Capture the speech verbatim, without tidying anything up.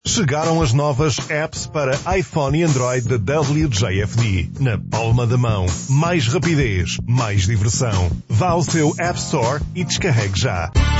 Chegaram as novas apps para iPhone e Android da W J F D. Na palma da mão. Mais rapidez, mais diversão. Vá ao seu App Store e descarregue já.